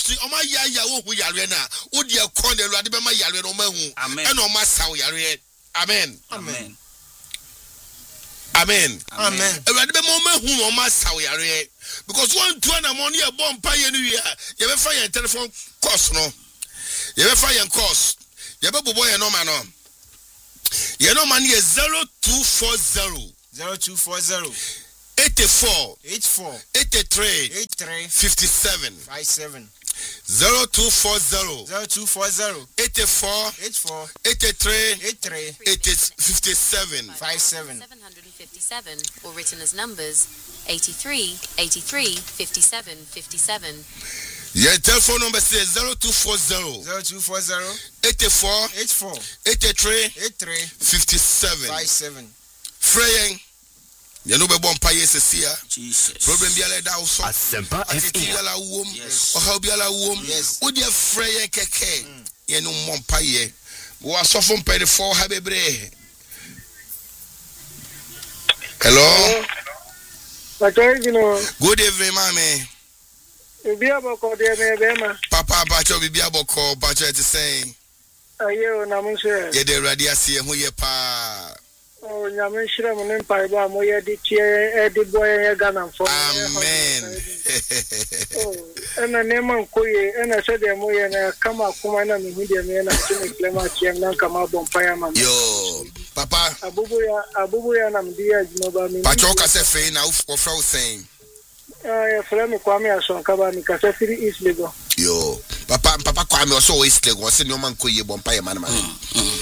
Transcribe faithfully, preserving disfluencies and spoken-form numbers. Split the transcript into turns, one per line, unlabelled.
ministry o ma ya ya wo hu yare na wo de kon na Awurade be ma yare no ma hu e na o ma saw yare. Amen.
Amen.
Amen.
Amen.
Awurade be ma ma hu no ma saw yare because one two na money e bomb pa ye no wi ye be fa your telephone course no. Ye be fa your course. Ye be bobo ye no ma no. Ye no man ye zero two four zero
zero two four zero
eighty-four
eighty-four
eighty-three
eighty-three
fifty-seven
fifty-seven
zero two four zero
zero two four zero
eighty-four
eighty-four
eighty-three
eighty-three
fifty-seven
fifty-seven
seven fifty-seven or written as numbers eighty-three eighty-three fifty-seven fifty-seven.
Your telephone number says zero two four zero
zero two four zero
eighty-four
eighty-four
eighty-three
eighty-three
fifty-seven
fifty-seven.
Freyen you know be bon pa yesesia
Jesus
problem bi ala da so
Asempa F M
ala wom
Yes.
o ha bi ala wom o dia freyen keke ye no mon pa ye wo asofo mpede fo ha bebre. Hello. Good evening, mommy.
Bibia boko de me be ma.
Papa Bacho bibia boko Bacho te saying.
Ayo na mo se.
Ye de radio ase ho ye pa.
Oh nyame hira mo ne mpa ba mo ye de tie e de boy ye Ghana fo.
Amen.
Oh ena ne man koye ena se de mo ye na kama kuma na mi hu de me na tini klema tiem na kama bon pa ya ma.
Yo papa
abubu ya abubu ya na mdia jino ba mi.
Pacho ka se fe na o fra o saying.
Ah, for me Kwame Asonkaba mi kasa firi East Lagos.
Yo, papa papa Kwame also East Lagos se no man ko ye bon pa ye man man.